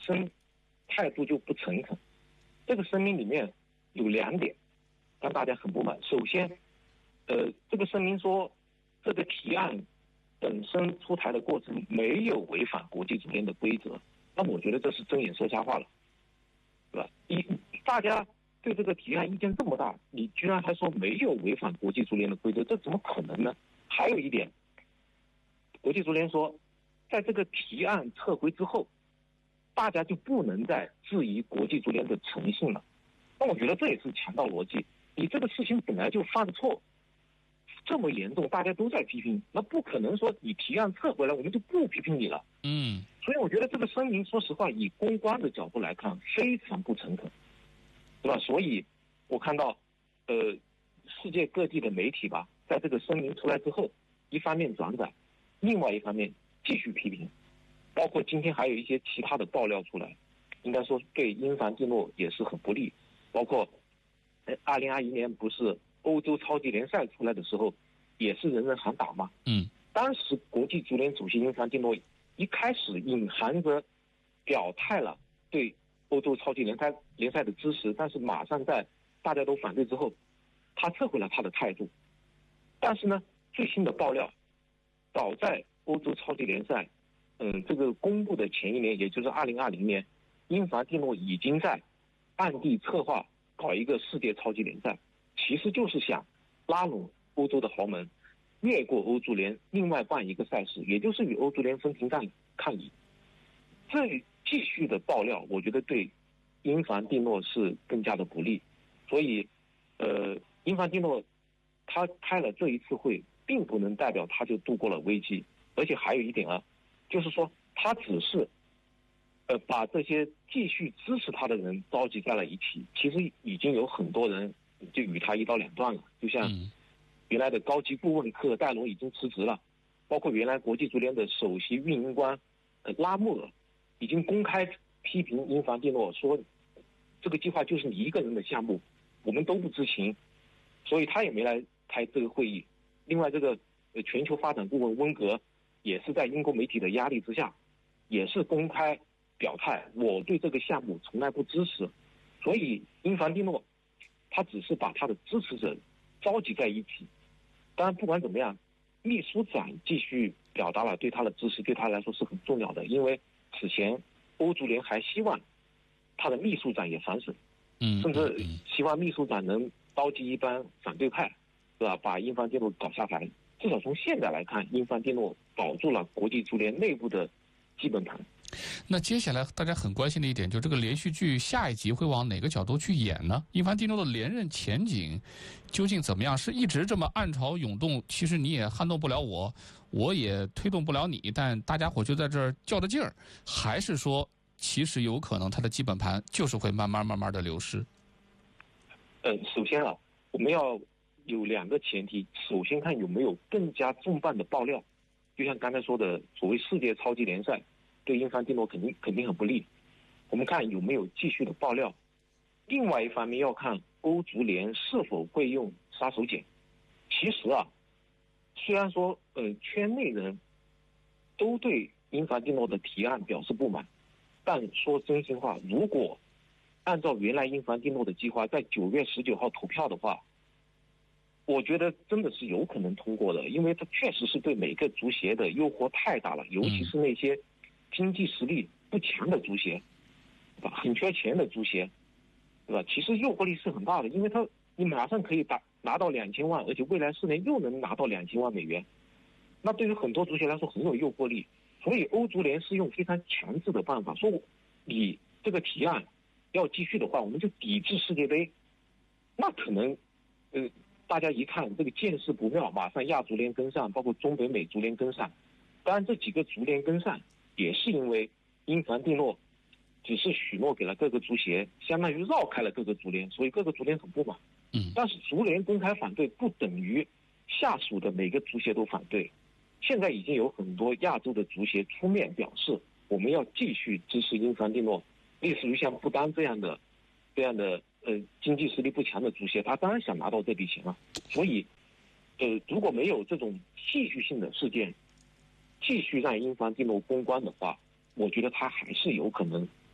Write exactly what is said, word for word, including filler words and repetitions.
身态度就不诚恳。这个声明里面有两点让大家很不满。首先，呃，这个声明说这个提案本身出台的过程没有违反国际足联的规则，那我觉得这是睁眼说瞎话了，对吧？一大家对这个提案意见这么大，你居然还说没有违反国际足联的规则，这怎么可能呢？还有一点，国际足联说，在这个提案撤回之后，大家就不能再质疑国际足联的诚信了。那我觉得这也是强盗逻辑。你这个事情本来就犯错，这么严重，大家都在批评，那不可能说你提案撤回来，我们就不批评你了。 嗯， 所以我觉得这个声明，说实话，以公关的角度来看，非常不诚恳，对吧？所以我看到，呃，世界各地的媒体吧，在这个声明出来之后，一方面转载，另外一方面继续批评，包括今天还有一些其他的爆料出来，应该说对英凡蒂诺也是很不利。包括，二零二一年不是欧洲超级联赛出来的时候，也是人人喊打嘛。 嗯， 当时国际足联主席英凡蒂诺一开始隐含着表态了对欧洲超级联赛联赛的支持，但是马上在大家都反对之后，他撤回了他的态度。但是呢，最新的爆料，早在欧洲超级联赛，嗯，这个公布的前一年，也就是二零二零年，英凡蒂诺已经在暗地策划搞一个世界超级联赛，其实就是想拉拢欧洲的豪门，越过欧足联，另外办一个赛事，也就是与欧足联分庭抗抗议。这继续的爆料，我觉得对英凡蒂诺是更加的不利。所以，呃，英凡蒂诺他开了这一次会，并不能代表他就度过了危机。而且还有一点啊，就是说他只是呃，把这些继续支持他的人召集在了一起，其实已经有很多人就与他一刀两断了。就像原来的高级顾问科尔戴隆已经辞职了，包括原来国际足联的首席运营官呃拉穆尔已经公开批评英凡蒂诺，说这个计划就是你一个人的项目，我们都不知情，所以他也没来开这个会议。另外，这个呃全球发展顾问温格也是在英国媒体的压力之下，也是公开表态，我对这个项目从来不支持。所以英凡蒂诺他只是把他的支持者召集在一起。当然不管怎么样，秘书长继续表达了对他的支持，对他来说是很重要的，因为此前欧足联还希望他的秘书长也反省， 嗯， 甚至希望秘书长能召集一帮反对派，对吧，把英凡蒂诺搞下台。至少从现在来看，英凡蒂诺保住了国际足联内部的基本盘。 那接下来大家很关心的一点，就是这个连续剧下一集会往哪个角度去演呢？英凡蒂诺的连任前景究竟怎么样？是一直这么暗潮涌动，其实你也撼动不了我，我也推动不了你，但大家伙就在这儿较着劲儿，还是说其实有可能他的基本盘就是会慢慢慢慢的流失？ 呃，首先啊，我们要有两个前提，首先看有没有更加重磅的爆料，就像刚才说的，所谓世界超级联赛对英凡蒂诺肯定肯定很不利，我们看有没有继续的爆料。另外一方面要看欧足联是否会用杀手锏。其实啊，虽然说呃圈内人都对英凡蒂诺的提案表示不满，但说真心话，如果按照原来英凡蒂诺的计划在九月十九号投票的话，我觉得真的是有可能通过的，因为它确实是对每个足协的诱惑太大了，尤其是那些经济实力不强的足协，对吧？很缺钱的足协，对吧？其实诱惑力是很大的，因为它你马上可以打拿到两千万，而且未来四年又能拿到两千万美元，那对于很多足协来说很有诱惑力。所以欧足联是用非常强制的办法，说你这个提案要继续的话，我们就抵制世界杯。那可能，呃，大家一看这个见势不妙，马上亚足联跟上，包括中北美足联跟上。当然，这几个足联跟上，也是因为英凡蒂诺只是许诺给了各个足协，相当于绕开了各个足联，所以各个足联很不满。 嗯， 但是足联公开反对，不等于下属的每个足协都反对。现在已经有很多亚洲的足协出面表示，我们要继续支持英凡蒂诺。类似于像不丹这样的、这样的呃经济实力不强的足协，他当然想拿到这笔钱了。所以，呃，如果没有这种戏剧性的事件，继续让英凡蒂诺公关的话，我觉得他还是有可能